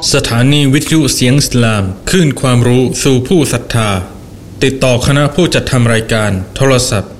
สถานีวิทยุเสียงอิสลามคลื่นความรู้สู่ผู้ศรัทธาติดต่อคณะผู้จัดทำรายการโทรศัพท์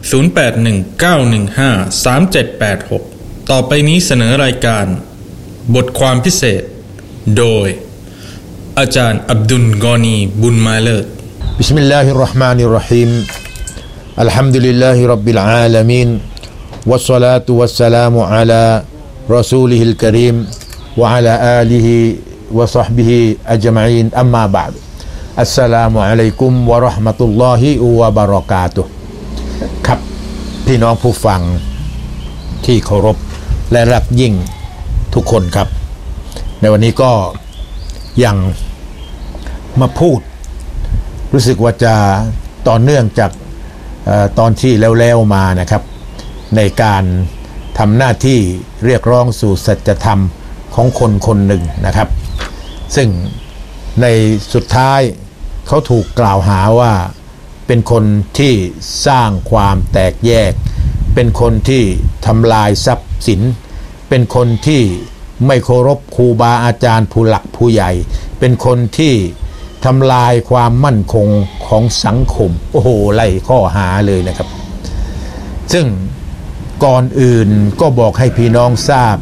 0819153786ต่อไปนี้เสนอรายการบทความพิเศษโดยอาจารย์อับดุลกอนีบุญมาเลิศบิสมิลลาฮิรเราะห์มานิรเราะฮีมอัลฮัมดุลิลลาฮิร็อบบิลอาลามีนวัสศอลาตุวัสสลามุอะลารอซูลิฮิลกะรีมวะอะลาอาลิฮิวะศอฮบิฮิอัจมัยนอัมมาบะอ์ดอัสสลามุอะลัยกุมวะเราะห์มะตุลลอฮิวะบะเราะกาตุฮ์ครับพี่น้องผู้ฟังที่เคารพและรักยิ่งทุกคนครับในวันนี้ก็ยังมาพูดรู้สึกว่าจะต่อเนื่องจากตอนที่แล้วๆมานะครับในการทำหน้าที่เรียกร้องสู่สัจธรรมของคนคนหนึ่งนะครับซึ่งในสุดท้ายเขาถูกกล่าวหาว่าเป็นคนที่สร้างความแตกแยกเป็นคนที่ทำลายทรัพย์สินเป็นคนที่ไม่เคารพครูบาอาจารย์ผู้หลักผู้ใหญ่เป็นคนที่ทำลายความมั่นคงของสังคมโอ้โหไล่ข้อหาเลยนะครับซึ่งก่อนอื่นก็บอกให้พี่น้องทราบ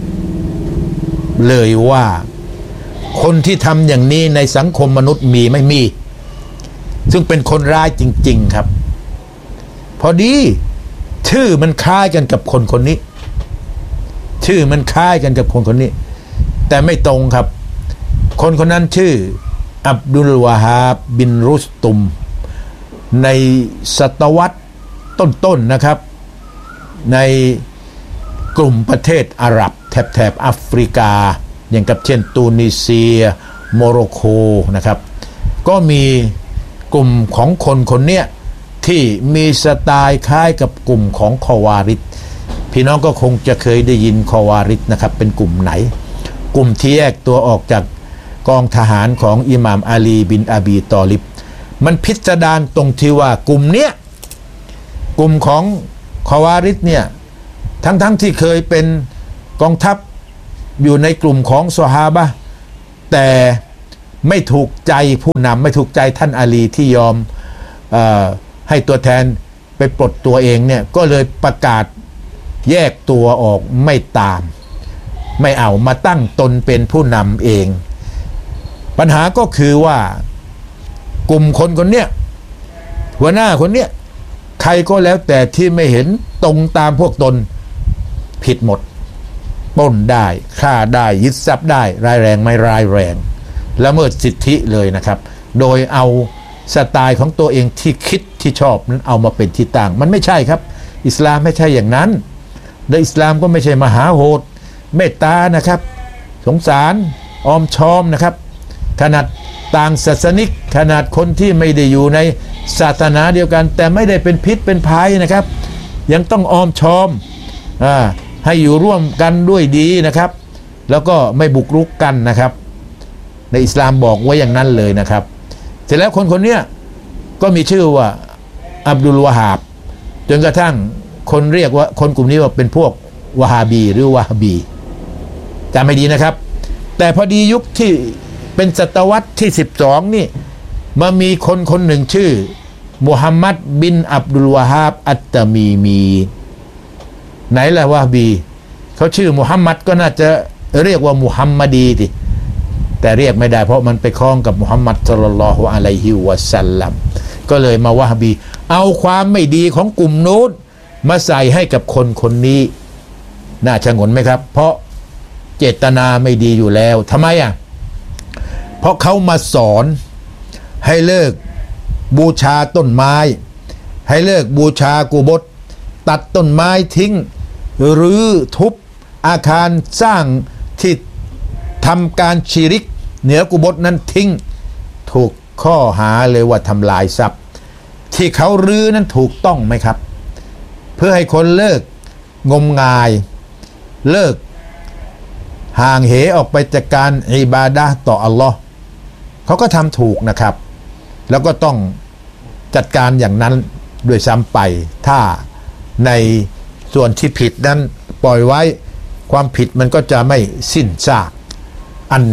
เลยว่าคนที่ทำอย่างนี้ในสังคมมนุษย์มีไม่มีซึ่งเป็นคนร้ายจริงๆครับพอดีชื่อมันคล้ายกันกับคนคนนี้ชื่อมันคล้ายกันกับคนคนนี้แต่ไม่ตรงครับคนคนนั้นชื่ออับดุลวะฮาบบินรุสตุมในศตวรรษต้นๆนะครับในกลุ่มประเทศอาหรับแถบแอฟริกาอย่างกับเช่นตูนิเซียโมร็อกโกนะครับก็มีกลุ่มของคนคนเนี้ยที่มีสไตล์คล้ายกับกลุ่มของคอวาริดพี่น้องก็คงจะเคยได้ยินคอวาริดนะครับเป็นกลุ่มไหนกลุ่มที่แยกตัวออกจากกองทหารของอิหม่ามอาลีบินอบีตอลิบมันพิสดารตรงที่ว่ากลุ่มเนี้ยกลุ่มของคอวาริดเนี่ยทั้งที่เคยเป็นกองทัพอยู่ในกลุ่มของซอฮาบะห์แต่ไม่ถูกใจผู้นำไม่ถูกใจท่านอาลีที่ยอมให้ตัวแทนไปปลดตัวเองเนี่ยก็เลยประกาศแยกตัวออกไม่ตามไม่เอามาตั้งตนเป็นผู้นำเองปัญหาก็คือว่ากลุ่มคนคนเนี้ยหัวหน้าคนเนี้ยใครก็แล้วแต่ที่ไม่เห็นตรงตามพวกตนผิดหมดปล้นได้ฆ่าได้ยึดทรัพย์ได้ร้ายแรงไม่ร้ายแรงละเมิดสิทธิเลยนะครับโดยเอาสไตล์ของตัวเองที่คิดที่ชอบนั้นเอามาเป็นที่ตั้งมันไม่ใช่ครับอิสลามไม่ใช่อย่างนั้นและอิสลามก็ไม่ใช่มหาโหดเมตตานะครับสงสารออมชอมนะครับขนาดต่างศาสนิกขนาดคนที่ไม่ได้อยู่ในศาสนาเดียวกันแต่ไม่ได้เป็นพิษเป็นภัยนะครับยังต้องออมชอมให้อยู่ร่วมกันด้วยดีนะครับแล้วก็ไม่บุกรุกกันนะครับในอิสลามบอกไว้อย่างนั้นเลยนะครับเสร็จแล้วคนคนนี้ก็มีชื่อว่าอับดุลวะฮาบจนกระทั่งคนเรียกว่าคนกลุ่มนี้ว่าเป็นพวกวะฮาบีหรือวะฮาบีจำไม่ดีนะครับแต่พอดียุคที่เป็นศตวรรษที่12นี่มามีคนคนหนึ่งชื่อมุฮัมมัดบินอับดุลวะฮาบอัตตะมีมีไหนล่ะวะฮาบีเขาชื่อมุฮัมมัดก็น่าจะเรียกว่ามุฮัมมัดีสิแต่เรียกไม่ได้เพราะมันไปคล้องกับมุฮัมมัดศ็อลลัลลอฮุอะลัยฮิวะซัลลัมก็เลยมาวะฮาบีเอาความไม่ดีของกลุ่มโน้นมาใส่ให้กับคนคนนี้น่าชงนไหมครับเพราะเจตนาไม่ดีอยู่แล้วทำไมเพราะเขามาสอนให้เลิกบูชาต้นไม้ให้เลิกบูชากุบฏตัดต้นไม้ทิ้งหรือทุบอาคารสร้างที่ทำการชิริกเหนือกุบฏนั้นทิ้งถูกข้อหาเลยว่าทำลายทรัพย์ที่เขารื้อนั้นถูกต้องไหมครับเพื่อให้คนเลิกงมงายเลิกห่างเหออกไปจากการอิบาดะห์ต่ออัลลอฮ์เขาก็ทำถูกนะครับแล้วก็ต้องจัดการอย่างนั้นด้วยซ้ำไปถ้าในส่วนที่ผิดนั้นปล่อยไว้ความผิดมันก็จะไม่สิ้นซากอันหนึ่ง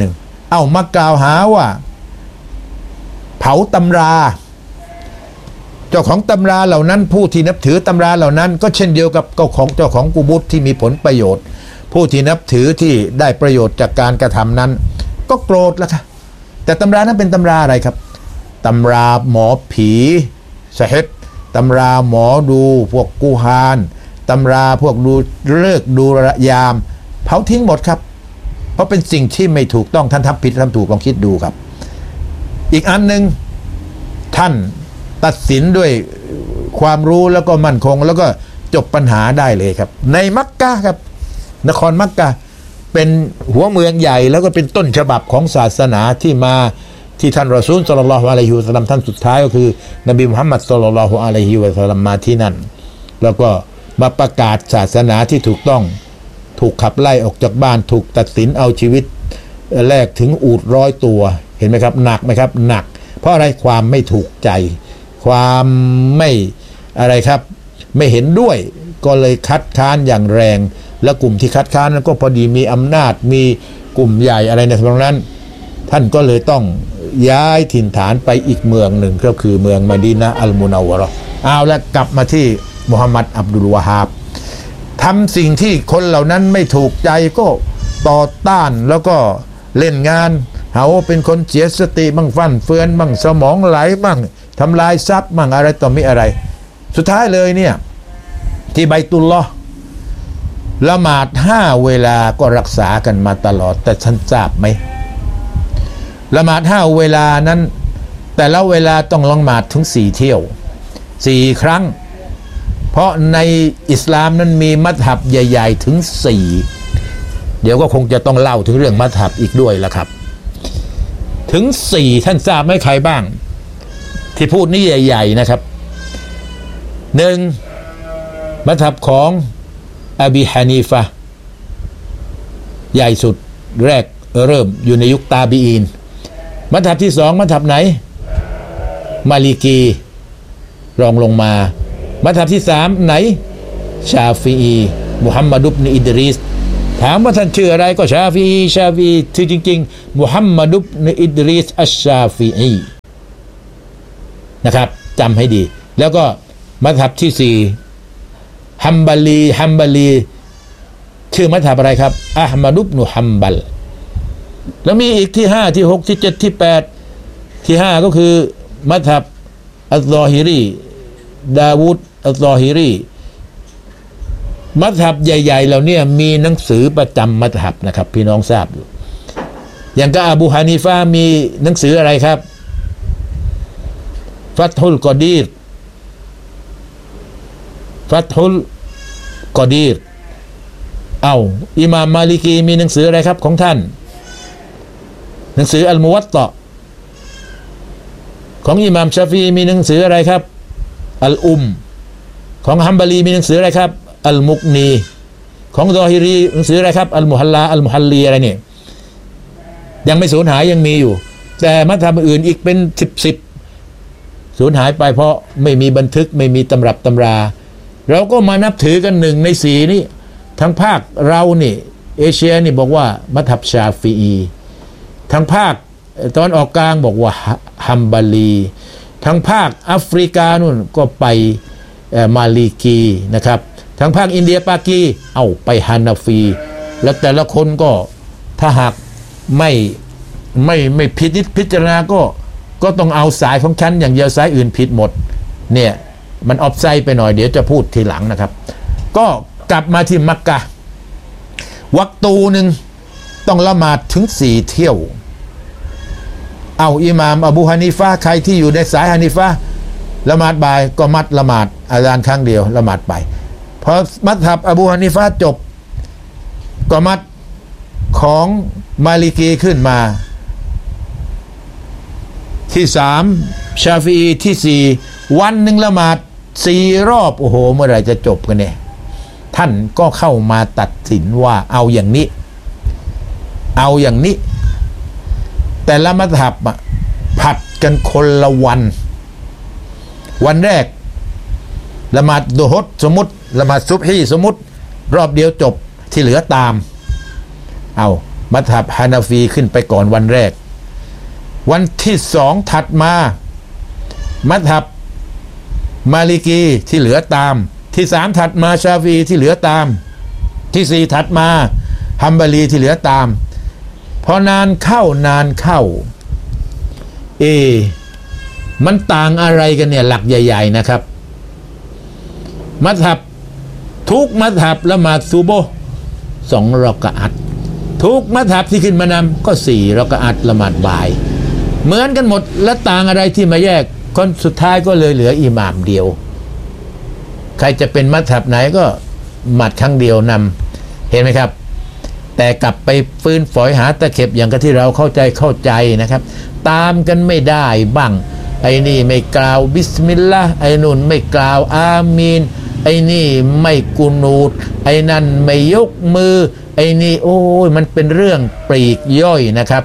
เอามากล่าวหาว่าเผาตำราเจ้าของตำราเหล่านั้นผู้ที่นับถือตำราเหล่านั้นก็เช่นเดียวกับเจ้าของกุบุตที่มีผลประโยชน์ผู้ที่นับถือที่ได้ประโยชน์จากการกระทำนั้นก็โกรธแล้วค่ะแต่ตำรานั้นเป็นตำราอะไรครับตำราหมอผีสะเฮ็ดตำราหมอดูพวกกูฮานตำราพวกดูเลิกดูยามเผาทิ้งหมดครับเพราะเป็นสิ่งที่ไม่ถูกต้องท่านทำผิดทำถูกลองคิดดูครับอีกอันหนึ่งท่านตัดสินด้วยความรู้แล้วก็มั่นคงแล้วก็จบปัญหาได้เลยครับในมักกะครับนครมักกะเป็นหัวเมืองใหญ่แล้วก็เป็นต้นฉบับของศาสนาที่มาที่ท่านรอซูลศ็อลลัลลอฮุอะลัยฮิวะซัลลัมท่านสุดท้ายก็คือนบีมุฮัมมัดศ็อลลัลลอฮุอะลัยฮิวะซัลลัมมาที่นั่นแล้วก็มาประกาศศาสนาที่ถูกต้องถูกขับไล่ออกจากบ้านถูกตัดสินเอาชีวิตแลกถึงอูฐ100 ตัวเห็นไหมครับหนักไหมครับหนักเพราะอะไรความไม่ถูกใจความไม่อะไรครับไม่เห็นด้วยก็เลยคัดค้านอย่างแรงและกลุ่มที่คัดค้านนั้นก็พอดีมีอำนาจมีกลุ่มใหญ่อะไรในตรงนั้นท่านก็เลยต้องย้ายถิ่นฐานไปอีกเมืองหนึ่งก็คือเมืองมะดีนะห์อัลมุนัววะเราะห์เอาละกลับมาที่มุฮัมมัดอับดุลวะฮาบทำสิ่งที่คนเหล่านั้นไม่ถูกใจก็ต่อต้านแล้วก็เล่นงานหาว่าเป็นคนเสียสติบ้างฟั่นเฟือนบ้างสมองไหลบ้างทำลายทรัพย์บ้างอะไรต่อมีอะไรสุดท้ายเลยเนี่ยที่ไบตุลลอฮ์ละหมาด5 เวลาก็รักษากันมาตลอดแต่ท่านทราบไหมละหมาด5 เวลานั้นแต่ละเวลาต้องละหมาดถึง4 เที่ยว4 ครั้งเพราะในอิสลามนั้นมีมัซฮับใหญ่ๆถึง4เดี๋ยวก็คงจะต้องเล่าถึงเรื่องมัซฮับอีกด้วยละครับถึง4ท่านทราบไหมใครบ้างที่พูดนี่ใหญ่ๆนะครับ1มัซฮับของอบีฮานีฟะห์ใหญ่สุดแรกเริ่มอยู่ในยุคตาบีอีนมัซฮับที่2มัซฮับไหนมาลิกีรองลงมามัซฮับที่3ไหนชาฟีอีมุฮัมมัดอิบนุอิดรีสถามว่าท่านชื่ออะไรก็ชาฟีอีชื่อจริงๆมุฮัมมัดอิบนุอิดรีสอัชชาฟีอีนะครับจำให้ดีแล้วก็มัซฮับที่4ฮัมบาลีชื่อมัซฮับอะไรครับอะห์มัดอิบนุฮัมบัลแล้วมีอีกที่5ที่6ที่7ที่8ที่5ก็คือมัซฮับอัลซอฮิรีดาวูดอัลซอฮิรีมัซฮับใหญ่ๆเหล่านี้มีหนังสือประจำมัซฮับนะครับพี่น้องทราบอยู่อย่างกับอบูฮานีฟะห์มีหนังสืออะไรครับฟัตฮุลกอดีรเอาอิหม่ามมาลิกีมีหนังสืออะไรครับของท่านหนังสืออัลมุวัตตะของอิหม่ามชาฟีมีหนังสืออะไรครับอัลของฮัมบาลีมีหนังสืออะไรครับอัลมุกนีของซอฮิรีหนังสืออะไรครับอัลมุฮัลลีอะไรเนี่ยยังไม่สูญหายยังมีอยู่แต่มัธยมอื่นอีกเป็น10สูญหายไปเพราะไม่มีบันทึกไม่มีตำรับตำราเราก็มานับถือกัน1 ใน 4นี่ทั้งภาคเรานี่เอเชียนี่บอกว่ามัธยมชาฟีอีทั้งภาคตอนออกกลางบอกว่าฮัมบาลีทั้งภาคแอฟริกานู่นก็ไปมาลิกีนะครับทั้งภาคอินเดียปากีเอาไปฮานาฟีแล้วแต่ละคนก็ถ้าหากไม่พิจารณาก็ต้องเอาสายของฉันอย่างเดียวสายอื่นผิดหมดเนี่ยมันออฟไซด์ไปหน่อยเดี๋ยวจะพูดทีหลังนะครับก็กลับมาที่มักกะวักตูหนึ่งต้องละหมาดถึง4 เที่ยวเอาอิหม่ามอบูฮานีฟะห์ใครที่อยู่ในสายฮานีฟะห์ละหมาดบ่ายก็มัดละหมาดอาซานครั้งเดียวละหมาดไปพอมัซฮับอบูฮานีฟะห์จบก็มัดของมาลิกีขึ้นมาที่3ชาฟีอีที่4วันหนึ่งละหมาด4 รอบโอ้โหเมื่อไหร่จะจบกันเนี่ยท่านก็เข้ามาตัดสินว่าเอาอย่างนี้แต่ละมัซฮับผัดกันคนละวันแรกละหมาดดุฮรสมมุติละหมาดซุบฮีสมมุติรอบเดียวจบที่เหลือตามเอามัธยับฮานาฟีขึ้นไปก่อนวันแรกวันที่สองถัดมามัธยับมาลิกีที่เหลือตามที่สามถัดมาชาฟีที่เหลือตามที่สี่ถัดมาฮัมบาลีที่เหลือตามพอนานเข้ามันต่างอะไรกันเนี่ยหลักใหญ่ๆนะครับมัธยับทุกมัธยับละหมาดซุโบฮ์2 รอกะอัตทุกมัธยับที่ขึ้นมานำก็4 รอกะอัตละหมาดบ่ายเหมือนกันหมดและต่างอะไรที่มาแยกคนสุดท้ายก็เลยเหลืออิหม่ามเดียวใครจะเป็นมัธยับไหนก็หมัดครั้งเดียวนำเห็นไหมครับแต่กลับไปฟื้นฝอยหาตะเข็บอย่างที่เราเข้าใจนะครับตามกันไม่ได้บ้างไอ้นี่ไม่กล่าวบิสมิลลาห์ไอ้นู่นไม่กล่าวอามีนไอ้นี่ไม่กุนูตไอ้นั่นไม่ยกมือไอ้นี่โอ้ยมันเป็นเรื่องปลีกย่อยนะครับ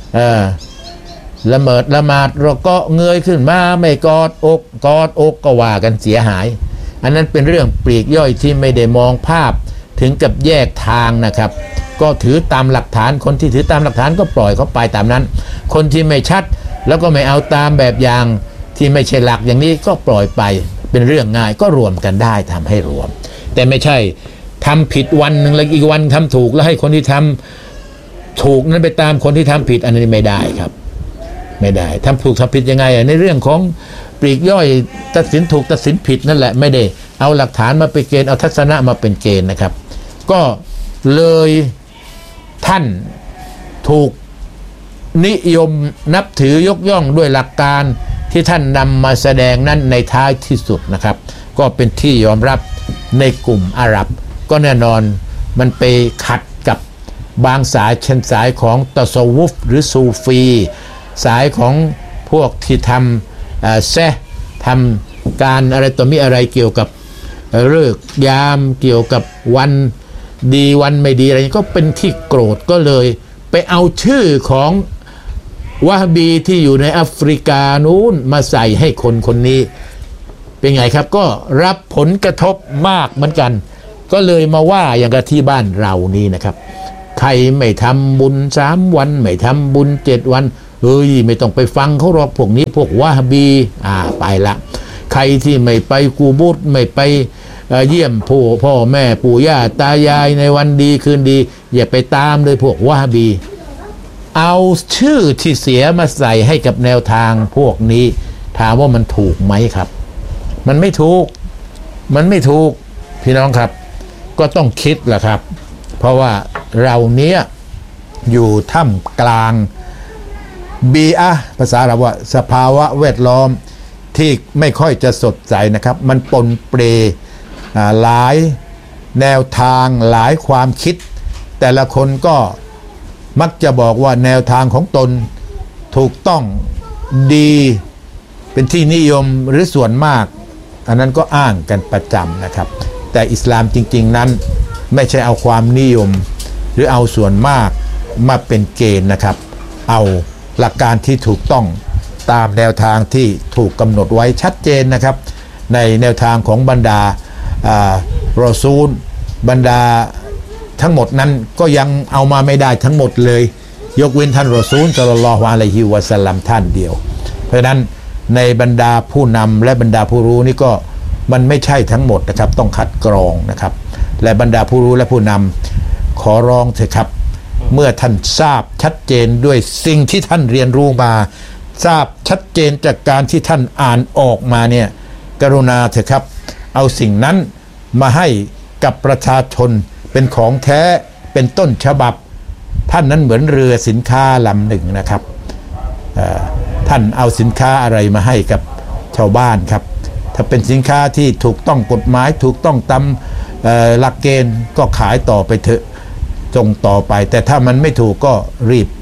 ละหมาดเราก็เงยขึ้นมาไม่กอดอกก็ว่ากันเสียหายอันนั้นเป็นเรื่องปลีกย่อยที่ไม่ได้มองภาพถึงกับแยกทางนะครับก็ถือตามหลักฐานคนที่ถือตามหลักฐานก็ปล่อยเขาไปตามนั้นคนที่ไม่ชัดแล้วก็ไม่เอาตามแบบอย่างที่ไม่ใช่หลักอย่างนี้ก็ปล่อยไปเป็นเรื่องง่ายก็รวมกันได้ทำให้รวมแต่ไม่ใช่ทำผิดวันหนึ่งแล้วอีกวันทำถูกแล้วให้คนที่ทำถูกนั้นไปตามคนที่ทำผิดอันนี้ไม่ได้ครับไม่ได้ทำถูกทำผิดยังไงในเรื่องของปลีกย่อยตัดสินถูกตัดสินผิดนั่นแหละไม่ได้เอาหลักฐานมาเป็นเกณฑ์เอาทัศนะมาเป็นเกณฑ์นะครับก็เลยท่านถูกนิยมนับถือยกย่องด้วยหลักการที่ท่านนำมาแสดงนั้นในท้ายที่สุดนะครับก็เป็นที่ยอมรับในกลุ่มอาหรับก็แน่นอนมันไปขัดกับบางสายเช่นสายของตะซอวุฟหรือซูฟีสายของพวกที่ทำทำการอะไรต่อมีอะไรเกี่ยวกับฤกษ์ยามเกี่ยวกับวันดีวันไม่ดีอะไรก็เป็นที่โกรธก็เลยไปเอาชื่อของวะฮ์บีที่อยู่ในแอฟริกานู้นมาใส่ให้คนนี้เป็นไงครับก็รับผลกระทบมากเหมือนกันก็เลยมาว่าอย่างกับที่บ้านเรานี่นะครับใครไม่ทำบุญ3 วันไม่ทำบุญ7 วันไม่ต้องไปฟังเขาหรอกพวกนี้พวกวะฮ์บีไปละใครที่ไม่ไปกูบุตไม่ไปเยี่ยมพ่อแม่ปู่ย่าตายายในวันดีคืนดีอย่าไปตามเลยพวกวะฮ์บีเอาชื่อที่เสียมาใส่ให้กับแนวทางพวกนี้ถามว่ามันถูกไหมครับมันไม่ถูกพี่น้องครับก็ต้องคิดแหละครับเพราะว่าเราเนี้ยอยู่ท่ามกลางภาษาเราว่าสภาวะแวดล้อมที่ไม่ค่อยจะสดใสนะครับมันปนเปหลายแนวทางหลายความคิดแต่ละคนก็มักจะบอกว่าแนวทางของตนถูกต้องดีเป็นที่นิยมหรือส่วนมากอันนั้นก็อ้างกันประจำนะครับแต่อิสลามจริงๆนั้นไม่ใช่เอาความนิยมหรือเอาส่วนมากมาเป็นเกณฑ์นะครับเอาหลักการที่ถูกต้องตามแนวทางที่ถูกกำหนดไว้ชัดเจนนะครับในแนวทางของบรรดารอซูลบรรดาทั้งหมดนั้นก็ยังเอามาไม่ได้ทั้งหมดเลยยกเว้นท่านรอซูลศ็อลลัลลอฮุอะลัยฮิวะซัลลัมท่านเดียวเพราะฉะนั้นในบรรดาผู้นำและบรรดาผู้รู้นี่ก็มันไม่ใช่ทั้งหมดนะครับต้องคัดกรองนะครับและบรรดาผู้รู้และผู้นำขอร้องเถอะครับเมื่อท่านทราบชัดเจนด้วยสิ่งที่ท่านเรียนรู้มาทราบชัดเจนจากการที่ท่านอ่านออกมาเนี่ยกรุณาเถอะครับเอาสิ่งนั้นมาให้กับประชาชนเป็นของแท้เป็นต้นฉบับท่านนั้นเหมือนเรือสินค้าลำหนึ่งนะครับท่านเอาสินค้าอะไรมาให้กับชาวบ้านครับถ้าเป็นสินค้าที่ถูกต้องกฎหมายถูกต้องตามหลักเกณฑ์ก็ขายต่อไปเถอะส่งต่อไปแต่ถ้ามันไม่ถูกก็รีบ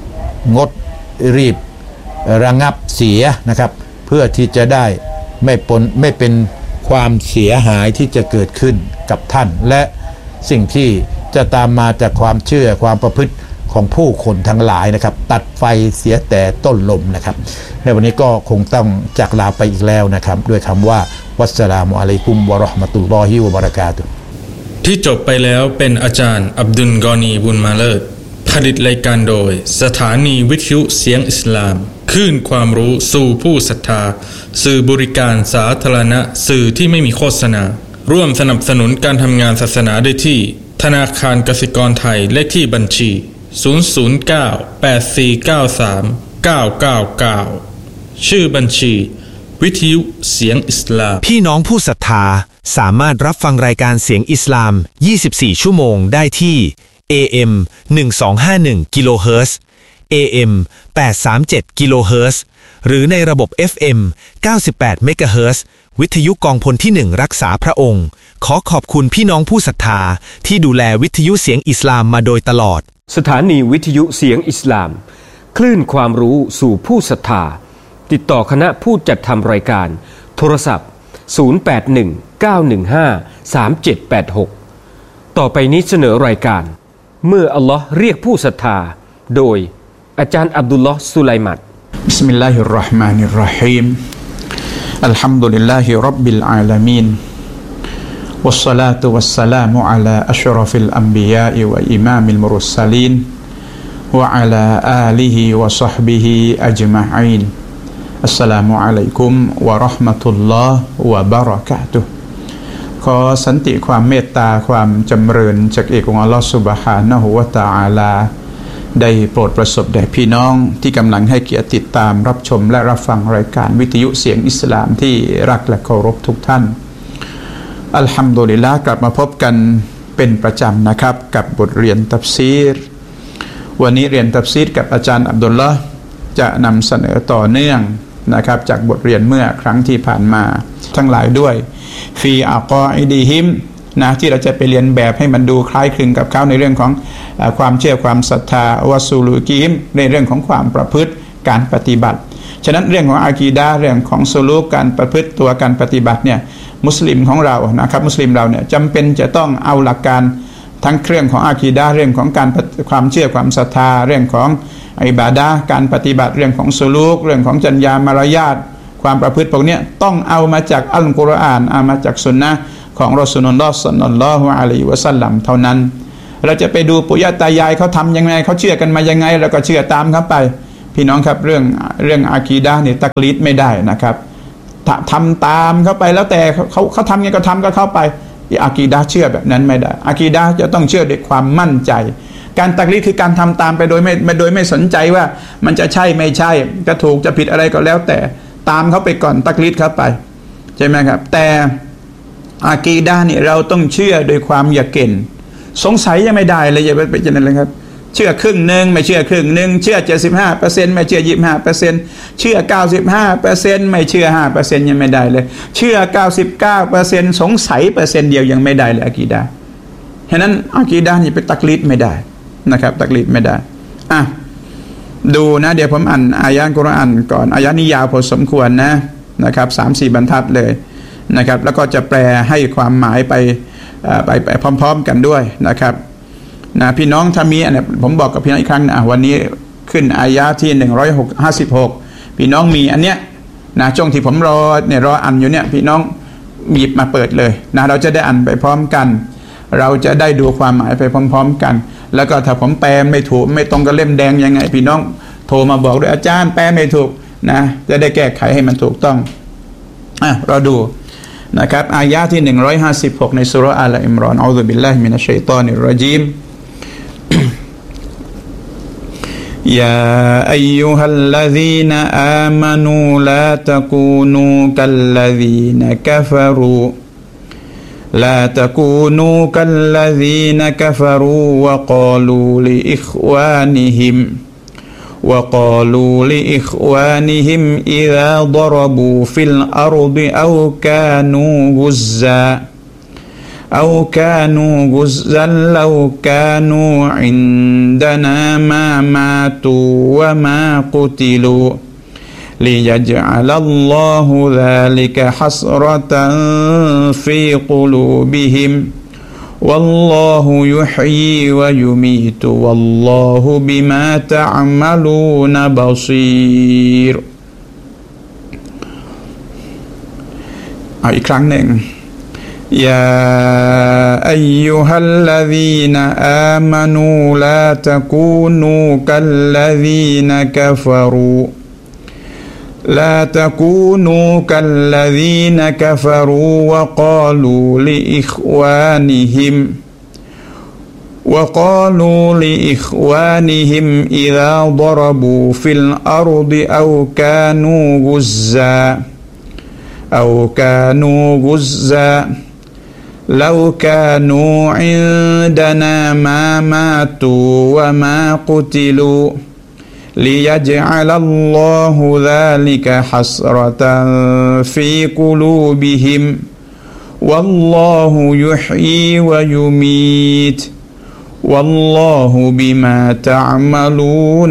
ระงับเสียนะครับเพื่อที่จะได้ไม่เป็นความเสียหายที่จะเกิดขึ้นกับท่านและสิ่งที่จะตามมาจากความเชื่อความประพฤติของผู้คนทั้งหลายนะครับตัดไฟเสียแต่ต้นลมนะครับในวันนี้ก็คงต้องจากลาไปอีกแล้วนะครับด้วยคำว่าวัสสลามุอะลัยกุมวะเราะห์มะตุลลอฮิวะบะเราะกาตุฮ์ที่จบไปแล้วเป็นอาจารย์อับดุลกอนีบุญมาเลิศผลิตรายการโดยสถานีวิทยุเสียงอิสลามคลื่นความรู้สู่ผู้ศรัทธาสื่อบริการสาธารณะสื่อที่ไม่มีโฆษณาร่วมสนับสนุนการทำงานศาสนาได้ที่ธนาคารกสิกรไทยเลขที่บัญชี009-8493-999ชื่อบัญชีวิทยุเสียงอิสลามพี่น้องผู้ศรัทธาสามารถรับฟังรายการเสียงอิสลาม24ชั่วโมงได้ที่ AM 1251กิโลเฮิรตซ์ AM 837กิโลเฮิรตซ์หรือในระบบ FM 98เมกะเฮิรตซ์วิทยุกองพลที่1รักษาพระองค์ขอขอบคุณพี่น้องผู้ศรัทธาที่ดูแลวิทยุเสียงอิสลามมาโดยตลอดสถานีวิทยุเสียงอิสลามคลื่นความรู้สู่ผู้ศรัทธาติดต่อคณะผู้จัดทำรายการโทรศัพท์0819153786ต่อไปนี้เสนอรายการเมื่ออัลลอฮ์เรียกผู้ศรัทธาโดยอาจารย์อับดุลลอฮ์สุไลมัดบิสมิลลาฮิรเราะห์มานิรเราะฮีมอัลฮัมดุลิลลาฮิร็อบบิลอาลามีนวัสศอลาตุวัสสลามุอะลาอัชรอฟิลอัมบิยาอิวะอิมามลมุรสลีนวะอะลาอาลิฮิวะศอฮบิฮิอัจมะอีนอัสสลามุอะลัยกุมวะเราะห์มะตุลลอฮ์วะบะเราะกาตุฮ์ขอสันติความเมตตาความจำเริญจากเอกองค์อัลเลาะห์ซุบฮานะฮูวะตะอาลาได้โปรดประสบแด่พี่น้องที่กำลังให้เกียรติติดตามรับชมและรับฟังรายการวิทยุเสียงอิสลามที่รักและเคารพทุกท่านอัลฮัมดุลิลละห์กลับมาพบกันเป็นประจำนะครับกับบทเรียนตัฟซีรวันนี้เรียนตัฟซีรกับอาจารย์อับดุลลอฮ์จะนำเสนอต่อเนื่องนะครับจากบทเรียนเมื่อครั้งที่ผ่านมาทั้งหลายด้วยฟีอักออิดิฮิมนะที่เราจะไปเรียนแบบให้มันดูคล้ายคลึงกับเขาในเรื่องของความเชื่อความศรัทธาวะซูลูกีมในเรื่องของความประพฤติการปฏิบัติฉะนั้นเรื่องของอากีดะห์เรื่องของซูลูกการประพฤติตัวการปฏิบัติเนี่ยมุสลิมของเรานะครับมุสลิมเราเนี่ยจำเป็นจะต้องเอาหลักการทั้งเรื่องของอากีดะห์เรื่องของการความเชื่อความศรัทธาเรื่องของอิบาดะห์การปฏิบัติเรื่องของซูลูกเรื่องของจรรยามารยาทความประพฤติพวกนี้ต้องเอามาจากอัลกุรอานเอามาจากสุนนะห์ของรอซูลุลลอฮ์ศ็อลลัลลอฮุอะลัยฮิวะซัลลัมเท่านั้นเราจะไปดูปู่ย่าตายายเขาทำยังไงเขาเชื่อกันมายังไงแล้วก็เชื่อตามเขาไปพี่น้องครับเรื่องอากีดะห์เนี่ยตักลีดไม่ได้นะครับทำตามเขาไปแล้วแต่เขาทำไงก็ทำก็เข้าไปอากีดะห์เชื่อแบบนั้นไม่ได้อากีดะห์จะต้องเชื่อด้วยความมั่นใจการตักลีดคือการทำตามไปโดยไม่สนใจว่ามันจะใช่ไม่ใช่จะถูกจะผิดอะไรก็แล้วแต่ตามเขาไปก่อนตักลีดเขาไปใช่ไหมครับแต่อากีดะห์นี่เราต้องเชื่อโดยความยะกีนสงสัยยังไม่ได้เลยอย่าไปจะนั่นเลยครับเชื่อครึ่งนึงไม่เชื่อครึ่งนึงเชื่อ 75% ไม่เชื่อ 25% เชื่อ 95% ไม่เชื่อ 5% ยังไม่ได้เลยเชื่อ 99% สงสัยเปอร์เซ็นต์เดียวยังไม่ได้เลยอากีดะห์ฉะนั้นอากีดะห์นี่ไปตักลีดไม่ได้นะครับตักลีดไม่ได้ดูนะเดี๋ยวผมอ่านอายะห์กุรอานก่อนอายะห์นี้ยาวพอสมควรนะครับ 3-4 บรรทัดเลยนะครับแล้วก็จะแปลให้ความหมายไปพร้อมๆกันด้วยนะครับนะพี่น้องถ้ามีผมบอกกับพี่น้องอีกครั้งนะวันนี้ขึ้นอายะห์ที่156พี่น้องมีอันเนี้ยนะช่วงที่ผมรออ่านอยู่เนี่ยพี่น้องหยิบมาเปิดเลยนะเราจะได้อ่านไปพร้อมกันเราจะได้ดูความหมายไปพร้อมๆกันแล้วก็ถ้าผมแปลไม่ถูกไม่ตรงกับเล่มแดงยังไงพี่น้องโทรมาบอกด้วยอาจารย์แปลไม่ถูกนะจะได้แก้ไขให้มันถูกต้องเราดูนะครับอายะห์ที่156ในซูเราะห์อาลอิมรอนอะอูซุบิลลาฮิมินัชชัยฏอนิรเราะญีมยาอัยยูฮัลลซีนอามานูลาตะกูนูกัลลซีนกะฟะรูلا تكونوا كالذين كفروا وقالوا لإخوانهم إذا ضربوا في الأرض أو كانوا غزا لو كانوا عندنا ما ماتوا وما قتلوا ليجعل الله ذلك حسرة في قلوبهم والله يحيي ويميت والله بما تعملون بصير อีกครั้งหนึ่ง يا أيها الذين آمنوا لا تكونوا كالذين كفروا وقالوا لإخوانهم إذا ضربوا في الأرض أو كانوا غزا لو كانوا عندنا ما ماتوا وما قتلوا ليجعل الله ذلك حسرة في قلوبهم والله يحيي ويميت والله بما تعملون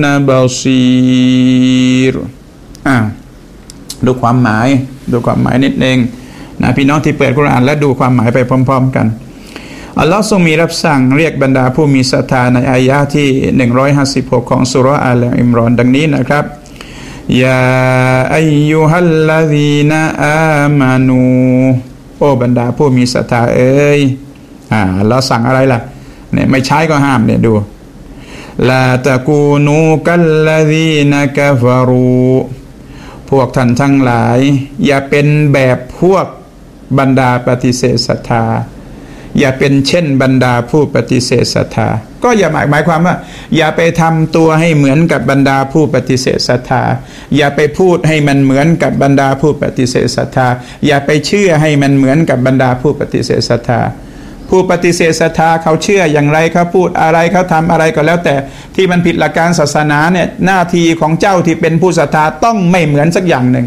بصير ดูความหมายนิดนึงนะพี่น้องที่เปิดกุรอานและดูความหมายไปพร้อมๆกันอัลลอฮ์ทรงมีรับสั่งเรียกบรรดาผู้มีศรัทธาในอายะห์ที่156ของซูเราะห์อาลอิมรอนดังนี้นะครับยาอัยยูฮัลลซีนาอามานูโอ้บรรดาผู้มีศรัทธาเอ้ยอัลลอฮ์สั่งอะไรล่ะเนี่ยไม่ใช้ก็ห้ามเนี่ยดูลาตะกูนูกัลลซีนากะฟารูพวกท่านทั้งหลายอย่าเป็นแบบพวกบรรดาปฏิเสธศรัทธาอย่าเป็นเช่นบรรดาผู้ปฏิเสธศรัทธาก็อย่าหมายความว่าอย่าไปทำตัวให้เหมือนกับบรรดาผู้ปฏิเสธศรัทธาอย่าไปพูดให้มันเหมือนกับบรรดาผู้ปฏิเสธศรัทธาอย่าไปเชื่อให้มันเหมือนกับบรรดาผู้ปฏิเสธศรัทธาผู้ปฏิเสธศรัทธาเขาเชื่ออย่างไรเขาพูดอะไรเขาทำอะไรก็แล้วแต่ที่มันผิดหลักการศาสนาเนี่ยหน้าที่ของเจ้าที่เป็นผู้ศรัทธาต้องไม่เหมือนสักอย่างหนึ่ง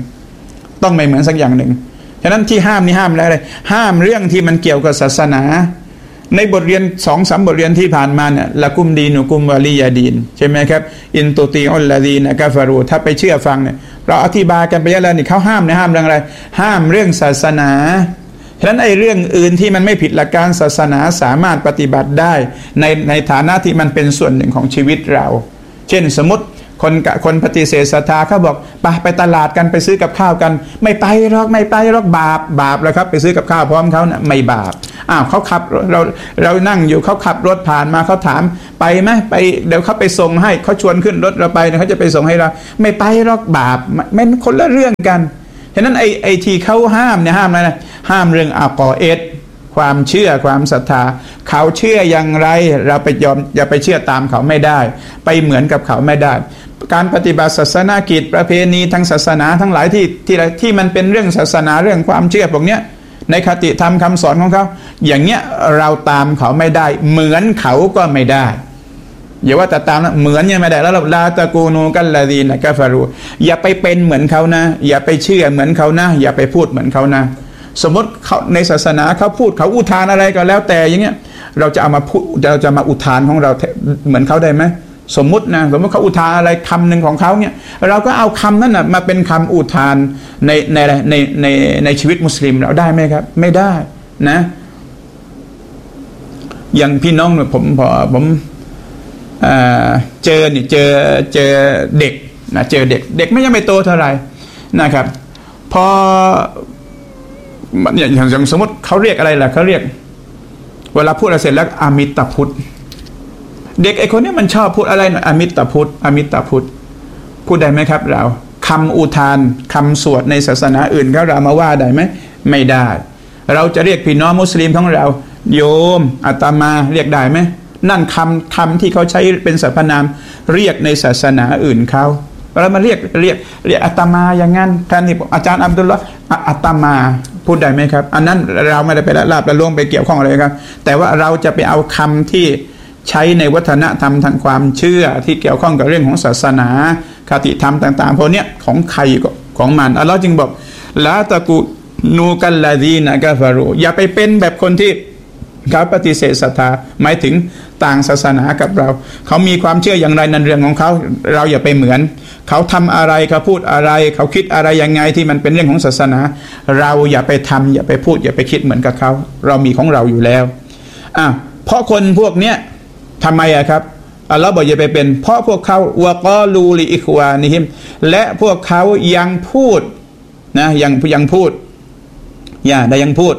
ฉะนั้นที่ห้ามนี่ห้ามอะไรห้ามเรื่องที่มันเกี่ยวกับศาสนาในบทเรียน 2-3 บทเรียนที่ผ่านมาเนี่ยละกุมดีนุกุมวะลียาดีนใช่ไหมครับอินตุตีอุลลาดีนะกะฟารูถ้าไปเชื่อฟังเนี่ยเราอธิบายกันไปแล้วนี่เขาห้ามเรื่องอะไรห้ามเรื่องศาสนาฉะนั้นไอ้เรื่องอื่นที่มันไม่ผิดหลักการศาสนาสามารถปฏิบัติได้ในฐานะที่มันเป็นส่วนหนึ่งของชีวิตเราเช่นสมมติคนปฏิเสธศรัทธาเขาบอกไปตลาดกันไปซื้อกับข้าวกันไม่ไปหรอกบาปแล้วครับไปซื้อกับข้าวพร้อมเขานะไม่บาปเขาขับเรานั่งอยู่เขาขับรถผ่านมาเขาถามไปไหมไปเดี๋ยวเขาไปส่งให้เขาชวนขึ้นรถเราไปเขาจะไปส่งให้เราไม่ไปหรอกบาปมันคนละเรื่องกันฉะนั้นไอ้ที่เขาห้ามเนี่ยห้ามอะไรนะห้ามเรื่องอักอเอดความเชื่อความศรัทธาเขาเชื่ออย่างไรเราไปอย่าไปเชื่อตามเขาไม่ได้ไปเหมือนกับเขาไม่ได้การปฏิบัติศาสนากิจประเพณีทางศาสนาทั้งหลายที่มันเป็นเรื่องศาสนาเรื่องความเชื่อพวกเนี้ยในคติธรรมคำสอนของเขาอย่างเงี้ยเราตามเขาไม่ได้เหมือนเขาก็ไม่ได้อย่าว่าแต่ตามนะเหมือนยังไม่ได้แล้วเราลาตะกูนูกัลลาดีนะกะฟารูอย่าไปเป็นเหมือนเขานะอย่าไปเชื่อเหมือนเขานะอย่าไปพูดเหมือนเขานะสมมติเขาในศาสนาเขาพูดเขาอุทานอะไรก็แล้วแต่อย่างเงี้ยเราจะเอามาพูดเราจะมาอุทานของเราเหมือนเขาได้ไหมสมมติเขาอุทานอะไรคำหนึ่งของเขาเนี่ยเราก็เอาคำนั้นนะมาเป็นคำอุทานในชีวิตมุสลิมเราได้ไหมครับไม่ได้นะอย่างพี่น้องเนี่ยผมเจอเด็กนะเจอเด็กไม่ยังไม่โตเท่าไหร่นะครับพออย่างสมมติเขาเรียกอะไรล่ะเขาเรียกเวลาพูดอะไรเสร็จแล้วอามิตรพุทธเด็กไอ้คนนี้มันชอบพูดอะไรนะอามิตรพุทธพูดได้ไหมครับเราคำอุทานคำสวดในศาสนาอื่นเขาเรามาว่าได้ไหมไม่ได้เราจะเรียกพี่น้องมุสลิมของเราโยมอาตมาเรียกได้ไหมนั่นคำที่เขาใช้เป็นสรรพนามเรียกในศาสนาอื่นเขาเรามาเรียกอาตมาอย่างนั้นท่านนี่อาจารย์อับดุลลอฮ์อาตมาพูดได้ไหมครับอันนั้นเราไม่ได้ไปละลาบละล่วงไปเกี่ยวข้องอะไรครับแต่ว่าเราจะไปเอาคำที่ใช้ในวัฒนธรรมทางความเชื่อที่เกี่ยวข้องกับเรื่องของศาสนาคติธรรมต่างๆพวกนี้ของใครของมันอัลลอฮ์จึงบอกละตะกูนูกัลลาดีนะกะฟารูอย่าไปเป็นแบบคนที่เขาปฏิเสธศรัทธาหมายถึงต่างศาสนากับเราเขามีความเชื่ออย่างไรนั่นเรื่องของเขาเราอย่าไปเหมือนเขาทำอะไรเขาพูดอะไรเขาคิดอะไรยังไงที่มันเป็นเรื่องของศาสนาเราอย่าไปทำอย่าไปพูดอย่าไปคิดเหมือนกับเขาเรามีของเราอยู่แล้วเพราะคนพวกเนี้ยทำไมครับอัลลอฮ์บอกอย่าไปเป็นเพราะพวกเขาวะกอลูลิอิควานิฮิมและพวกเขายังพูดนะยังพูดยังพูด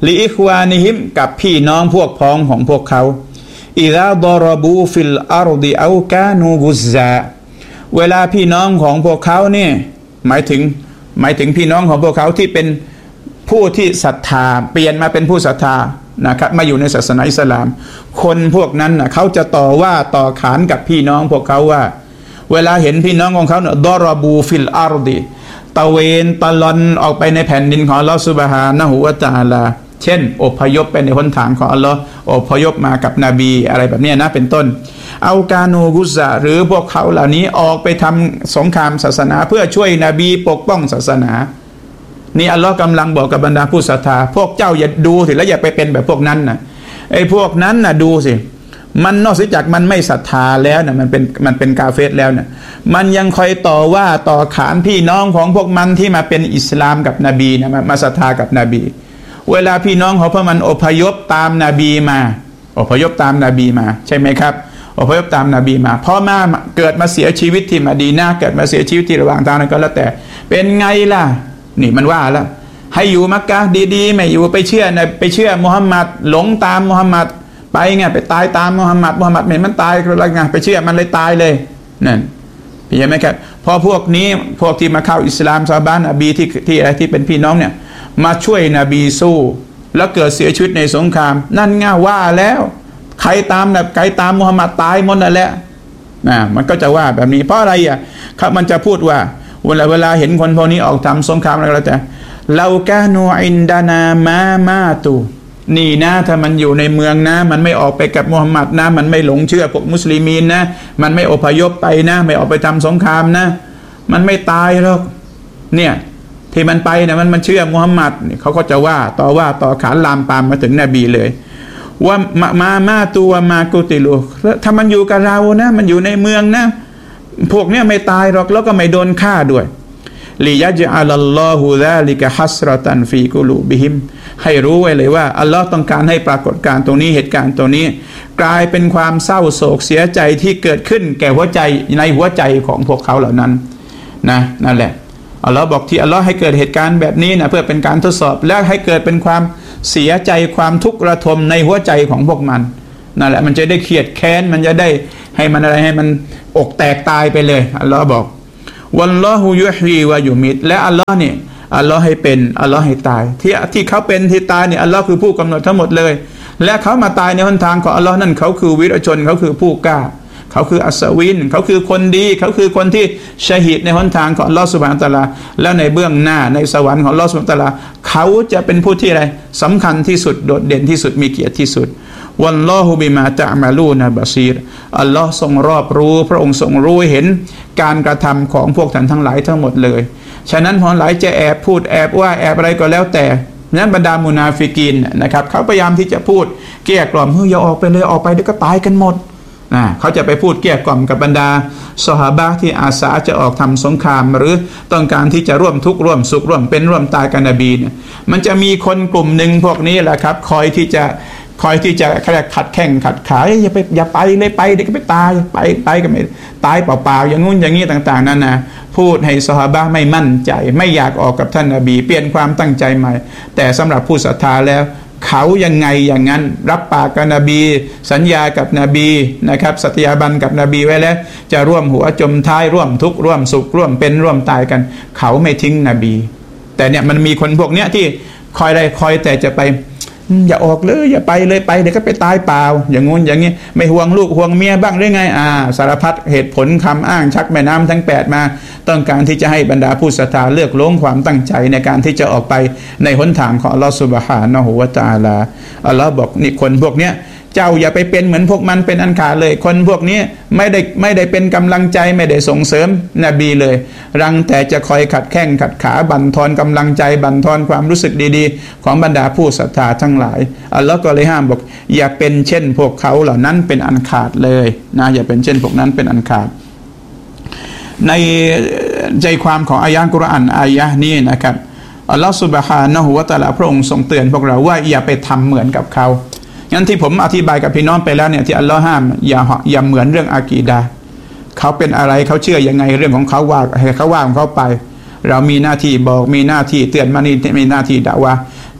ลิอิควานิฮิมกับพี่น้องพวกพ้องของพวกเขาอิซาดารบูฟิลอาร์ดิเอากานูกุซาเวลาพี่น้องของพวกเขาเนี่ยหมายถึงพี่น้องของพวกเขาที่เป็นผู้ที่ศรัทธาเปลี่ยนมาเป็นผู้ศรัทธานะครับมาอยู่ในศาสนาอิสลามคนพวกนั้นนะเขาจะต่อว่าต่อขานกับพี่น้องพวกเขาว่าเวลาเห็นพี่น้องของเขาเนี่ยดารบูฟิลอาร์ดิตะเวนตะลอนออกไปในแผ่นดินของอัลลอฮฺซุบฮานะฮูวะตะอาลาเช่นอพยพไปในหนทางของอัลลอฮ์อพยพมากับนบีอะไรแบบนี้นะเป็นต้นเอากานูกุซะหรือพวกเขาเหล่านี้ออกไปทำสงครามศาสนาเพื่อช่วยนบีปกป้องศาสนานี่อัลลอฮ์กำลังบอกกับบรรดาผู้ศรัทธาพวกเจ้าอย่าดูสิแล้วอย่าไปเป็นแบบพวกนั้นนะไอ้พวกนั้นนะดูสิมันนอกจากมันไม่ศรัทธาแล้วนะมันเป็นกาเฟรแล้วนะมันยังคอยต่อว่าต่อขานพี่น้องของพวกมันที่มาเป็นอิสลามกับนบีนะมาศรัทธากับนบีเวลาพี่น้องของพวกมันอพยพตามนบีมาอพยพตามนบีมาใช่ไหมครับอพยพตามนบีมาพอมาเกิดมาเสียชีวิตที่มะดีนะห์เกิดมาเสียชีวิตที่ระหว่างทางนั้นก็แล้วแต่เป็นไงล่ะนี่มันว่าแล้วให้อยู่มักกะฮ์ดีๆไม่อยู่ไปเชื่อมุฮัมมัดหลงตามมุฮัมมัดไปไงไปตายตามมุฮัมมัดไม่มันตายอะไรไงไปเชื่อมันเลยตายเลยนั่นเห็นไหมครับพอพวกนี้พวกที่มาเข้าอิสลามซอฮาบะห์นบีที่อะไรที่เป็นพี่น้องเนี่ยมาช่วยนบีสู้แล้วเกิดเสียชีวิตในสงครามนั่นง่าว่าแล้วใครตามมุฮัมมัดตายหมดนั่นแหละมันก็จะว่าแบบนี้เพราะอะไรอ่ะครับมันจะพูดว่าเวลาเห็นคนพวกนี้ออกทำสงครามอะไรก็แล้วแต่เรากานูอินดานามาตูนี่นะถ้ามันอยู่ในเมืองนะมันไม่ออกไปกับมุฮัมมัดนะมันไม่หลงเชื่อพวกมุสลิมีนนะมันไม่อพยพไปนะไม่ออกไปทำสงครามนะมันไม่ตายหรอกเนี่ยที่มันไปเนี่ยมันเชื่อมุฮัมมัดเขาก็จะว่าต่อขานลามปามมาถึงนบีเลยว่ามาตัวมากุติลูถ้ามันอยู่กับเรานะมันอยู่ในเมืองนะพวกเนี้ยไม่ตายหรอกแล้วก็ไม่โดนฆ่าด้วยลิยัจอัลลอฮุซาลิกะฮัสรตันฟีกุลูบิฮิมให้รู้ไว้เลยว่าอัลลอฮ์ต้องการให้ปรากฏการณ์ตรงนี้เหตุการณ์ตรงนี้กลายเป็นความเศร้าโศกเสียใจที่เกิดขึ้นแก่หัวใจในหัวใจของพวกเขาเหล่านั้นนั่นแหละอัลลอฮ์บอกที่อัลลอฮ์ให้เกิดเหตุการณ์แบบนี้นะเพื่อเป็นการทดสอบและให้เกิดเป็นความเสียใจความทุกข์ระทมในหัวใจของพวกมันนั่นแหละมันจะได้เครียดแค้นมันจะได้ให้มันอะไรให้มันอกแตกตายไปเลยอัลลอฮ์บอกวัลลอฮุยุฮีวะยุมิตและอัลลอฮ์เนี่ยอัลลอฮ์ให้เป็นอัลลอฮ์ให้ตายที่เขาเป็นที่ตายเนี่ยอัลลอฮ์คือผู้กำหนดทั้งหมดเลยและเขามาตายในหนทางของอัลลอฮ์นั่นเขาคือวีรชนเขาคือผู้กล้าเขาคืออัศวินเขาคือคนดีเขาคือคนที่ชะฮีดในหนทางของอัลลอฮ์ซุบฮานะฮูวะตะอาลาแล้วในเบื้องหน้าในสวรรค์ของอัลลอฮ์ซุบฮานะฮูวะตะอาลาเขาจะเป็นผู้ที่อะไรสำคัญที่สุดโดดเด่นที่สุดมีเกียรติที่สุดวัลลอฮุบิมาตะอ์มาลูนะบะซีรอัลลอฮ์ทรงรอบรู้พระองค์ทรงรู้เห็นการกระทำของพวกท่านทั้งหลายทั้งหมดเลยฉะนั้นพอหลายจะแอบพูดแอบว่าแอบอะไรก็แล้วแต่นั้นบรรดามุนาฟิกีนนะครับเขาพยายามที่จะพูดเกลี้ยกล่อมอย่าออกไปเลยออกไปเดี๋ยวก็ตายกันหมดเขาจะไปพูดเกลี้ยกล่อมกับบรรดาซอฮาบะห์ที่อาสาจะออกทำสงครามหรือต้องการที่จะร่วมทุกข์ร่วมสุขร่วมเป็นร่วมตายกับนบีเนี่ยมันจะมีคนกลุ่มหนึ่งพวกนี้แหละครับคอยที่จะขัดแข่งขัดขาอย่าไปเลยไปเดี๋ยวก็ไปตายไปก็ไม่ตายเปล่าๆอย่างงู้นอย่างนี้ต่างๆนั่นนะพูดให้ซอฮาบะห์ไม่มั่นใจไม่อยากออกกับท่านนบีเปลี่ยนความตั้งใจใหม่แต่สำหรับผู้ศรัทธาแล้วเขายังไงอย่างนั้นรับปากกับนบีสัญญากับนบีนะครับสัตยาบันกับนบีไว้แล้วจะร่วมหัวจมท้ายร่วมทุกข์ร่วมสุขร่วมเป็นร่วมตายกันเขาไม่ทิ้งนบีแต่เนี่ยมันมีคนพวกเนี้ยที่คอยแต่จะไปอย่าออกเลยอย่าไปเลยไปเดี๋ยวก็ไปตายเปล่าอย่างงู้นอย่างนี้ไม่ห่วงลูกห่วงเมียบ้างหรือไงสารพัดเหตุผลคำอ้างชักแม่น้ำทั้ง8มาต้องการที่จะให้บรรดาผู้ศรัทธาเลือกล้งความตั้งใจในการที่จะออกไปในหนทางของอัลลอฮฺซุบฮานะฮูวะตะอาลาอัลลอฮฺบอกนี่คนพวกเนี้ยเจ้าอย่าไปเป็นเหมือนพวกมันเป็นอันขาดเลยคนพวกนี้ไม่ได้เป็นกำลังใจไม่ได้ส่งเสริมนบีเลยรังแต่จะคอยขัดแข้งขัดขาบั่นทอนกำลังใจบั่นทอนความรู้สึกดีๆของบรรดาผู้ศรัทธาทั้งหลายอัลลอฮ์ก็เลยห้ามบอกอย่าเป็นเช่นพวกเขาเหล่านั้นเป็นอันขาดเลยนะอย่าเป็นเช่นพวกนั้นเป็นอันขาดในใจความของอายะห์กุรอานอายะห์นี้นะครับอัลลอฮ์ซุบฮานะฮูวะตะอาลาพระองค์ทรงเตือนพวกเราว่าอย่าไปทำเหมือนกับเขางั้นที่ผมอธิบายกับพี่น้องไปแล้วเนี่ยที่อัลลอฮ์ห้ามอย่าเหมือนเรื่องอากีดะห์เขาเป็นอะไรเขาเชื่อยังไงเรื่องของเขาว่าให้เขาว่าของเขาไปเรามีหน้าที่บอกมีหน้าที่เตือนมานี่มีหน้าที่ด่าว่า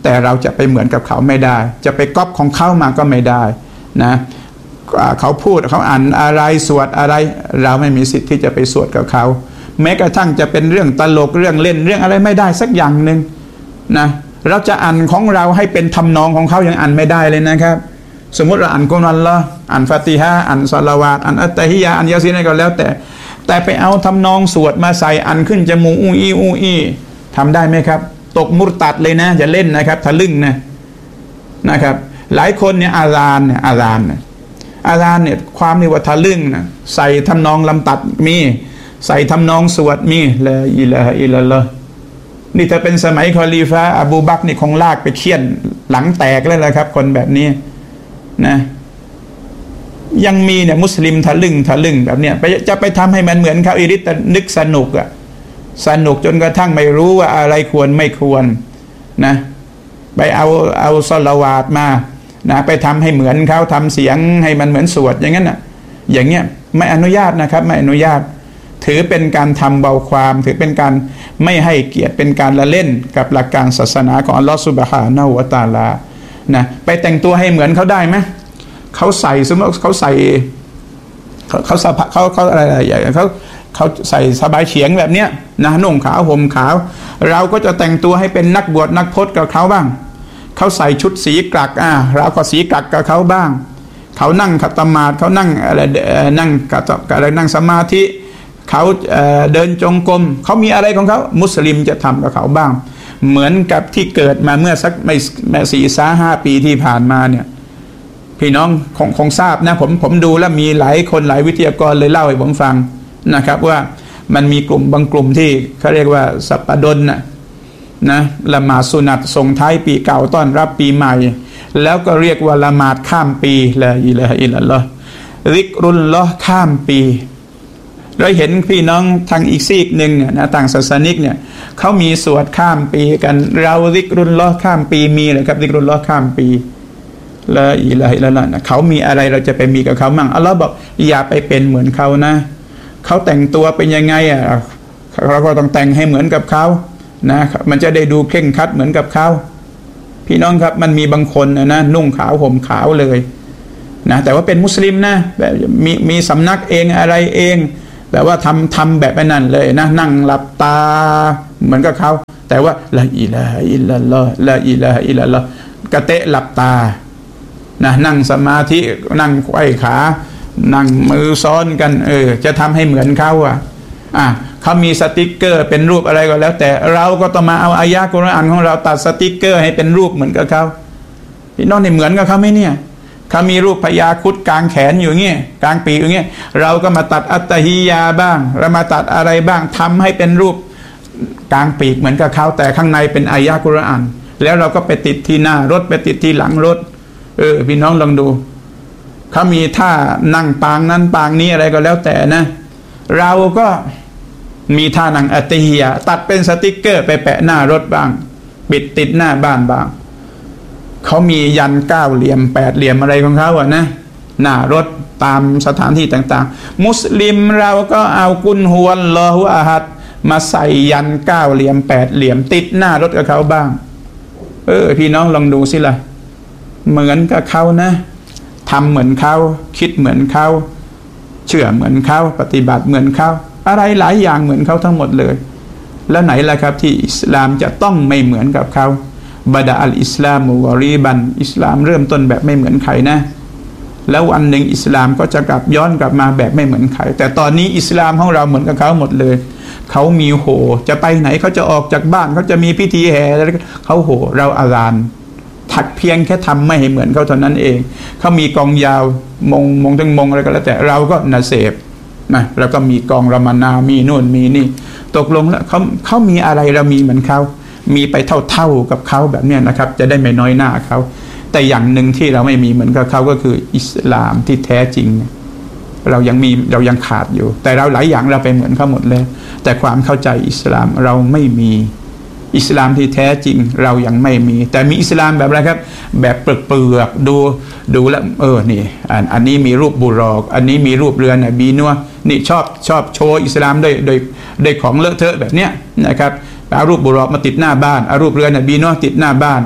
แต่เราจะไปเหมือนกับเขาไม่ได้จะไปก๊อปของเขามาก็ไม่ได้นะเขาพูดเขาอ่านอะไรสวดอะไรเราไม่มีสิทธิ์ที่จะไปสวดกับเขาแม้กระทั่งจะเป็นเรื่องตลกเรื่องเล่นเรื่องอะไรไม่ได้สักอย่างหนึ่งนะเราจะอ่านของเราให้เป็นทำนองของเขายังอ่านไม่ได้เลยนะครับสมมติเราอ่านกุรอานละอ่านฟาติฮะอ่านศอลาวาตอ่านอัตตะฮิยะอ่านยาซีนอะไรก็แล้วแต่ไปเอาทำนองสวดมาใส่อ่านขึ้นจมูกอูอีทำได้ไหมครับตกมุรตัดเลยนะอย่าเล่นนะครับทะลึ่งนะครับหลายคนเนี่ยอาซานเนี่ยความนี่ว่าทะลึ่งนะใส่ทำนองลำตัดมีใส่ทำนองสวดมีละอิลาฮะอิลลัลลอฮ์นี่ถ้าเป็นสมัยคอลีฟะอบูบักรนี่คงลากไปเคี่ยนหลังแตกแล้วแหละครับคนแบบนี้นะยังมีเนี่ยมุสลิมทะลึ่งแบบเนี้ยจะไปทำให้มันเหมือนเขาอิริตนึกสนุกจนกระทั่งไม่รู้ว่าอะไรควรไม่ควรนะไปเอาศอลาวาตมานะไปทำให้เหมือนเขาทำเสียงให้มันเหมือนสวดอย่างนั้นน่ะอย่างเงี้ยไม่อนุญาตนะครับไม่อนุญาตถือเป็นการทำเบาความถือเป็นการไม่ให้เกียรติเป็นการละเล่นกับหลักการศาสนาของอัลลอฮฺซุบฮานะฮูวะตะอาลานะไปแต่งตัวให้เหมือนเขาได้ไหมเขาใส่สมมติเขาใส่เขาอะไรอย่างเขาใส่สบายเฉียงแบบเนี้ยนะนุ่งขาวห่มขาวเราก็จะแต่งตัวให้เป็นนักบวชนักพจน์กับเขาบ้างเขาใส่ชุดสีกรักเราก็สีกรักกับเขาบ้างเขานั่งขัตมาดเขานั่งอะไรนั่งอะไรนั่งสมาธิเขาเดินจงกรมเขามีอะไรของเขามุสลิมจะทำกับเขาบ้างเหมือนกับที่เกิดมาเมื่อสักไม่4-5 ปีที่ผ่านมาเนี่ยพี่น้องคงทราบนะผมดูแล้วมีหลายคนหลายวิทยากรเลยเล่าให้ผมฟังนะครับว่ามันมีกลุ่มบางกลุ่มที่เขาเรียกว่าสัปดลนะละหมาดสุนัตส่งท้ายปีเก่าต้อนรับปีใหม่แล้วก็เรียกว่าละหมาดข้ามปีละอิลาฮะอิลลัลลอฮ์ซิกรุลลอฮ์ข้ามปีเราเห็นพี่น้องทางอีกซีกหนึ่งเนี่ยนะต่างศาสนิกเนี่ยเขามีสวดข้ามปีกันเราซิกรุลลอฮ์ข้ามปีมีเลยครับซิกรุลลอฮ์ข้ามปีละอิลาฮะอิลลัลลอฮ์นะเขามีอะไรเราจะไปมีกับเขามั่งอัลลอฮ์บอกอย่าไปเป็นเหมือนเขานะเขาแต่งตัวเป็นยังไงเราก็ต้องแต่งให้เหมือนกับเขานะมันจะได้ดูเคร่งครัดเหมือนกับเขาพี่น้องครับมันมีบางคนนะนุ่งขาวห่มขาวเลยนะแต่ว่าเป็นมุสลิมนะแบบมีสำนักเองอะไรเองแบบว่าทำแบบนั้นเลยนะนั่งหลับตาเหมือนกับเขาแต่ว่าละอิลาฮะอิลลัลลอฮ์ละอิลาฮะอิลลัลลอฮ์กระเตะหลับตานะนั่งสมาธินั่งไขว้ขานั่งมือซ้อนกันจะทำให้เหมือนเขาเขามีสติ๊กเกอร์เป็นรูปอะไรก็แล้วแต่เราก็ต้องมาเอาอายะห์กุรอานของเราตัดสติ๊กเกอร์ให้เป็นรูปเหมือนกับเขาพี่น้องนี่เหมือนกับเขาไหมเนี่ยเขามีรูปพญาครุฑกลางแขนอยู่เงี้ยกลางปีอย่างเงี้ยเราก็มาตัดอัตตะฮิยาบ้างเรามาตัดอะไรบ้างทำให้เป็นรูปกลางปีกเหมือนกับเขาแต่ข้างในเป็นอายะห์กุรอานแล้วเราก็ไปติดที่หน้ารถไปติดที่หลังรถพี่น้องลองดูเขามีท่านั่งปางนั้นปางนี้อะไรก็แล้วแต่นะเราก็มีท่านั่งอัตตะฮิยาตัดเป็นสติ๊กเกอร์ไปแปะหน้ารถบ้างปิดติดหน้าบ้านบ้างเขามียัน9 เหลี่ยม8 เหลี่ยมอะไรของเขานะหน้ารถตามสถานที่ต่างๆมุสลิมเราก็เอากุลฮุวัลลอฮุอะฮัดมาใส่ยัน9 เหลี่ยม8 เหลี่ยมติดหน้ารถกับเขาบ้างพี่น้องลองดูสิล่ะเหมือนกับเขานะทำเหมือนเขาคิดเหมือนเขาเชื่อเหมือนเขาปฏิบัติเหมือนเขาอะไรหลายอย่างเหมือนเขาทั้งหมดเลยแล้วไหนล่ะครับที่อิสลามจะต้องไม่เหมือนกับเขาบะดะอัลอิสลามุวะรีบันอิสลามเริ่มต้นแบบไม่เหมือนใครนะแล้ววันหนึ่งอิสลามก็จะกลับย้อนกลับมาแบบไม่เหมือนใครแต่ตอนนี้อิสลามของเราเหมือนกับเขาหมดเลยเขามีโหจะไปไหนเขาจะออกจากบ้านเขาจะมีพิธีแห่อะไรเขาโหเราอาซานถักเพียงแค่ทำไม่ให้เหมือนเขาเท่านั้นเองเขามีกองยาวมงทั้งมงอะไรก็แล้วแต่เราก็นาเสพนะแล้วก็มีกองรามนามีนู่นมีนี่ตกลงแล้วเขามีอะไรเรามีเหมือนเขามีไปเท่ากับเขาแบบนี้นะครับจะได้ไม่น้อยหน้าเขาแต่อย่างหนึ่งที่เราไม่มีเหมือนกับเขาก็คืออิสลามที่แท้จริงเรายังขาดอยู่แต่เราหลายอย่างเราไปเหมือนเขาหมดเลยแต่ความเข้าใจอิสลามเราไม่มีอิสลามที่แท้จริงเรายังไม่มีแต่มีอิสลามแบบอะไรครับแบบเปลือกดูแล้วนี่อันนี้มีรูปบุรอกอันนี้มีรูปเรือนบีนัวนี่ชอบโชว์อิสลามด้วยของเลอะเทอะแบบเนี้ยนะครับเอารูปบุรอกมาติดหน้าบ้านเอารูปเรือนบีนัวติดหน้าบ้าน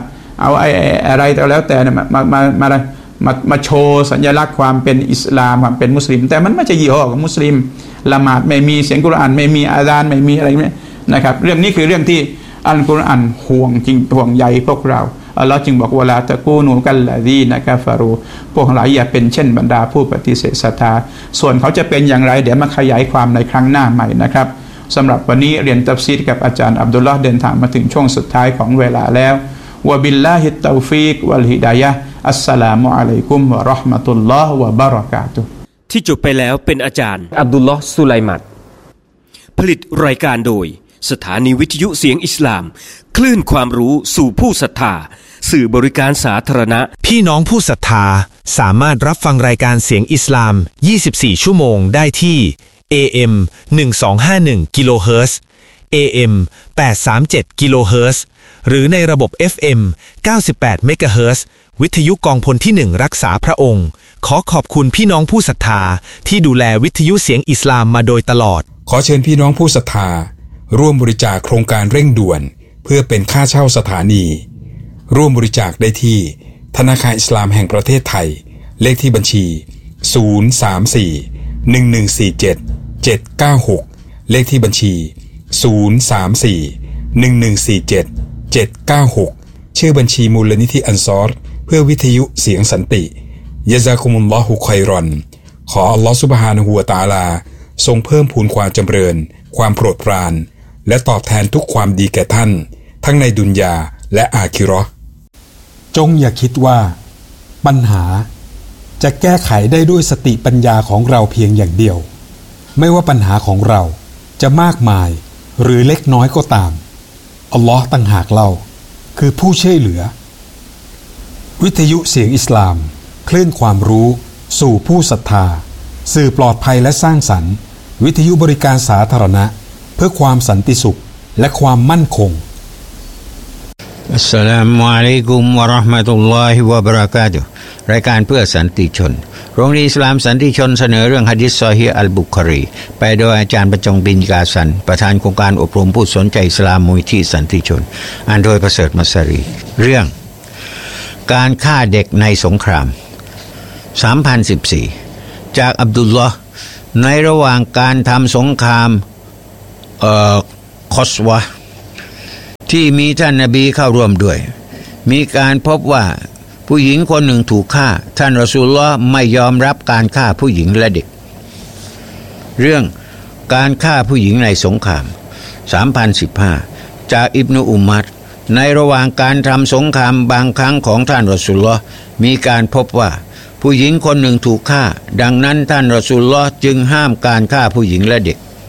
เอาอะไรก็แล้วแต่มาโชว์สัญลักษณ์ความเป็นอิสลามความเป็นมุสลิมแต่มันไม่ใช่ยี่ห้อของมุสลิมละหมาดไม่มีเสียงกุรอานไม่มีอาซานไม่มีอะไรนี่นะครับเรื่องนี้คือเรื่องที่อัลกุรอานห่วงจริงห่วงใยพวกเราอัลลอฮ์จึงบอกว่าลาตะกูนูกัลลาดีนะกาฟารูพวกหลายอย่าเป็นเช่นบรรดาผู้ปฏิเสธศรัทธาส่วนเขาจะเป็นอย่างไรเดี๋ยวมาขยายความในครั้งหน้าใหม่นะครับสำหรับวันนี้เรียนตัฟซีรกับอาจารย์อับดุลลอฮ์เดินทางมาถึงช่วงสุดท้ายของเวลาแล้ววะบิลลาฮิตตอฟีกวัลฮิดายะห์อัสสลามุอะลัยกุมวะเราะห์มะตุลลอฮ์วะบะเราะกาตุฮ์ที่จบไปแล้วเป็นอาจารย์อับดุลลอฮ์สุไลมัดผลิตรายการโดยสถานีวิทยุเสียงอิสลามคลื่นความรู้สู่ผู้ศรัทธาสื่อบริการสาธารณะพี่น้องผู้ศรัทธาสามารถรับฟังรายการเสียงอิสลาม24ชั่วโมงได้ที่ AM 1251กิโลเฮิรตซ์ AM 837กิโลเฮิรตซ์หรือในระบบ FM 98เมกะเฮิรตซ์วิทยุกองพลที่1รักษาพระองค์ขอขอบคุณพี่น้องผู้ศรัทธาที่ดูแลวิทยุเสียงอิสลามมาโดยตลอดขอเชิญพี่น้องผู้ศรัทธาร่วมบริจาคโครงการเร่งด่วนเพื่อเป็นค่าเช่าสถานีร่วมบริจาคได้ที่ธนาคารอิสลามแห่งประเทศไทยเลขที่บัญชี034-1147-796เลขที่บัญชี034-1147-796ชื่อบัญชีมูลนิธิอันซอรเพื่อวิทยุเสียงสันติยะซากุมุลลอฮุค็อยรอนขออัลลอฮฺซุบฮานะฮูวะตะอาลาทรงเพิ่มพูนความจำเริญความโปรดปรานและตอบแทนทุกความดีแก่ท่านทั้งในดุนยาและอาคิเราะห์จงอย่าคิดว่าปัญหาจะแก้ไขได้ด้วยสติปัญญาของเราเพียงอย่างเดียวไม่ว่าปัญหาของเราจะมากมายหรือเล็กน้อยก็ตามอัลลอฮ์ต่างหากเล่าคือผู้ช่วยเหลือวิทยุเสียงอิสลามคลื่นความรู้สู่ผู้ศรัทธาสื่อปลอดภัยและสร้างสรรค์วิทยุบริการสาธารณะเพื่อความสันติสุขและความมั่นคงอัสสลามุอะลัยกุมวะเราะห์มะตุลลอฮิวะบะเราะกาตุฮ์รายการเพื่อสันติชนโรงเรียนอิสลามสันติชนเสนอเรื่องหะดีษซอฮีฮ์อัลบุคอรีไปโดยอาจารย์ประจงบินกาสันประธานโครงการอบรมผู้สนใจอิสลามมูลนิธิสันติชนอ่านโดยประเสริฐมัสรีเรื่องการฆ่าเด็กในสงคราม3014จากอับดุลลอฮ์ในระหว่างการทำสงครามคอสวะที่มีท่านนบีเข้าร่วมด้วยมีการพบว่าผู้หญิงคนหนึ่งถูกฆ่าท่านรอซูลุลลอฮ์ไม่ยอมรับการฆ่าผู้หญิงและเด็กเรื่องการฆ่าผู้หญิงในสงคราม3015จากอิบนุอุมัรในระหว่างการทำสงครามบางครั้งของท่านรอซูลุลลอฮ์มีการพบว่าผู้หญิงคนหนึ่งถูกฆ่าดังนั้นท่านรอซูลุลลอฮ์จึงห้ามการฆ่าผู้หญิงและเด็ก